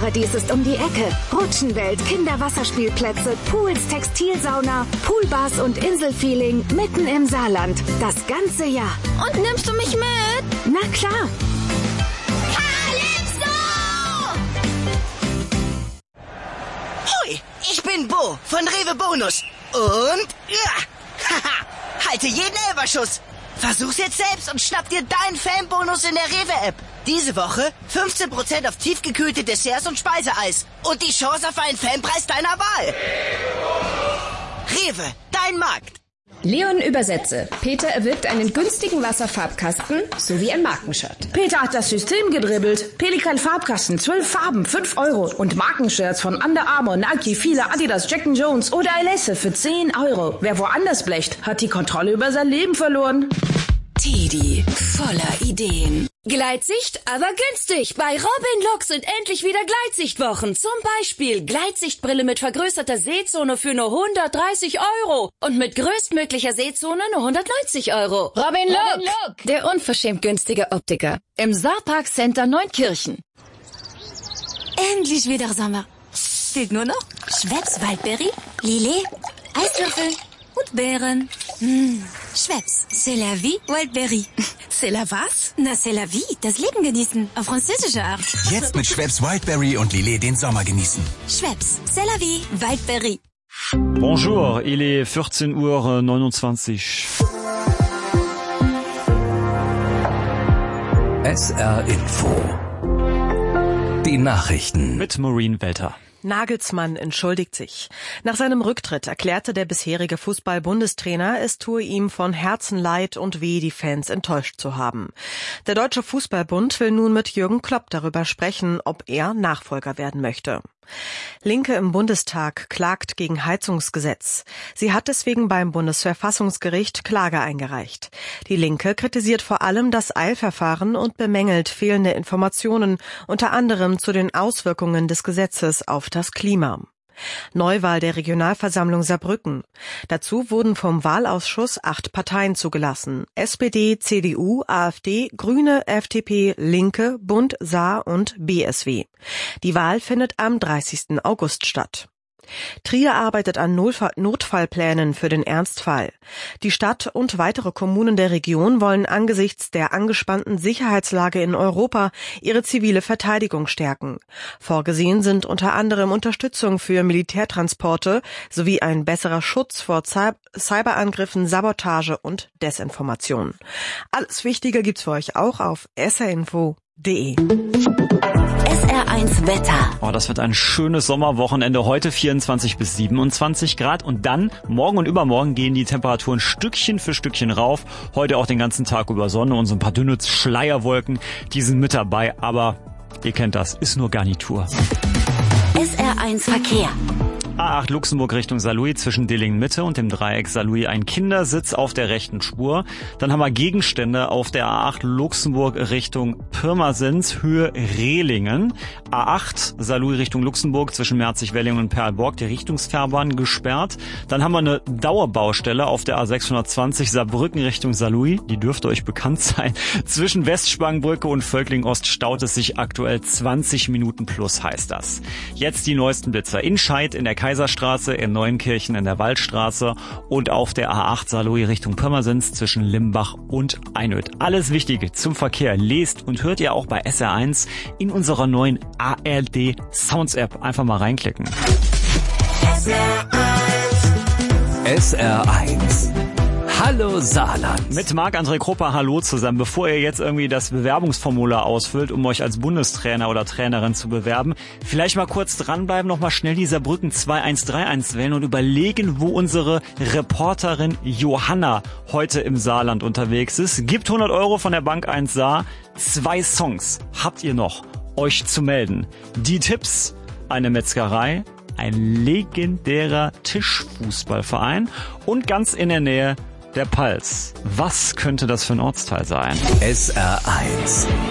Paradies ist um die Ecke. Rutschenwelt, Kinderwasserspielplätze, Pools, Textilsauna, Poolbars und Inselfeeling mitten im Saarland. Das ganze Jahr. Und nimmst du mich mit? Na klar. Calypso! Hoi, ich bin Bo von Rewe Bonus. Und halte jeden Elberschuss. Versuch's jetzt selbst und schnapp dir deinen Fanbonus in der Rewe-App. Diese Woche 15% auf tiefgekühlte Desserts und Speiseeis. Und die Chance auf einen Fanpreis deiner Wahl. Rewe, dein Markt. Leon übersetze. Peter erwirbt einen günstigen Wasserfarbkasten sowie ein Markenshirt. Peter hat das System gedribbelt. Pelikan Farbkasten, 12 Farben, 5 Euro. Und Markenshirts von Under Armour, Nike, Fila, Adidas, Jack & Jones oder Alesse für 10 Euro. Wer woanders blecht, hat die Kontrolle über sein Leben verloren. Tidi, voller Ideen. Gleitsicht, aber günstig. Bei Robin Lux sind endlich wieder Gleitsichtwochen. Zum Beispiel Gleitsichtbrille mit vergrößerter Sehzone für nur 130 Euro. Und mit größtmöglicher Sehzone nur 190 Euro. Robin Look, der unverschämt günstige Optiker. Im Saarpark Center Neunkirchen. Endlich wieder Sommer. Fehlt nur noch Schweppes Waldberry, Lillet, Eiswürfel und Beeren. Schweppes, c'est la vie, Wildberry. C'est la was? Na, c'est la vie, das Leben genießen, auf französische Art. Jetzt mit Schweppes Wildberry und Lillet den Sommer genießen. Schweppes, c'est la vie, Wildberry. Bonjour, il est 14:29 Uhr. SR Info. Die Nachrichten. Mit Maureen Welter. Nagelsmann entschuldigt sich. Nach seinem Rücktritt erklärte der bisherige Fußball-Bundestrainer, es tue ihm von Herzen leid und weh, die Fans enttäuscht zu haben. Der Deutsche Fußballbund will nun mit Jürgen Klopp darüber sprechen, ob er Nachfolger werden möchte. Linke im Bundestag klagt gegen Heizungsgesetz. Sie hat deswegen beim Bundesverfassungsgericht Klage eingereicht. Die Linke kritisiert vor allem das Eilverfahren und bemängelt fehlende Informationen, unter anderem zu den Auswirkungen des Gesetzes auf das Klima. Neuwahl der Regionalversammlung Saarbrücken. Dazu wurden vom Wahlausschuss 8 Parteien zugelassen. SPD, CDU, AfD, Grüne, FDP, Linke, Bund, Saar und BSW. Die Wahl findet am 30. August statt. Trier arbeitet an Notfallplänen für den Ernstfall. Die Stadt und weitere Kommunen der Region wollen angesichts der angespannten Sicherheitslage in Europa ihre zivile Verteidigung stärken. Vorgesehen sind unter anderem Unterstützung für Militärtransporte sowie ein besserer Schutz vor Cyberangriffen, Sabotage und Desinformation. Alles Wichtige gibt's für euch auch auf srinfo.de. SR1 Wetter. Oh, das wird ein schönes Sommerwochenende. Heute 24 bis 27 Grad und dann morgen und übermorgen gehen die Temperaturen Stückchen für Stückchen rauf. Heute auch den ganzen Tag über Sonne und so ein paar dünne Schleierwolken, die sind mit dabei. Aber ihr kennt das, ist nur Garnitur. SR1 Verkehr. A8 Luxemburg Richtung Saarlouis zwischen Dillingen-Mitte und dem Dreieck Saarlouis ein Kindersitz auf der rechten Spur. Dann haben wir Gegenstände auf der A8 Luxemburg Richtung Pirmasens, Höhe Rehlingen. A8 Saarlouis Richtung Luxemburg zwischen Merzig-Welling und Perlborg, die Richtungsfahrbahn gesperrt. Dann haben wir eine Dauerbaustelle auf der A620 Saarbrücken Richtung Saarlouis. Die dürfte euch bekannt sein. Zwischen Westspangenbrücke und Völkling-Ost staut es sich aktuell 20 Minuten plus, heißt das. Jetzt die neuesten Blitzer. In Scheid in der Kaiserstraße, in Neunkirchen in der Waldstraße und auf der A8 Saarlouis Richtung Pirmasens zwischen Limbach und Einöd. Alles Wichtige zum Verkehr lest und hört ihr auch bei SR1 in unserer neuen ARD Sounds App. Einfach mal reinklicken. SR1. Hallo Saarland. Mit Marc-André Krupper, hallo zusammen. Bevor ihr jetzt irgendwie das Bewerbungsformular ausfüllt, um euch als Bundestrainer oder Trainerin zu bewerben, vielleicht mal kurz dranbleiben, nochmal schnell die Saarbrücken 2131 wählen und überlegen, wo unsere Reporterin Johanna heute im Saarland unterwegs ist. Gibt 100 Euro von der Bank 1 Saar. 2 Songs habt ihr noch, euch zu melden. Die Tipps: eine Metzgerei, ein legendärer Tischfußballverein und ganz in der Nähe der Palz. Was könnte das für ein Ortsteil sein? SR1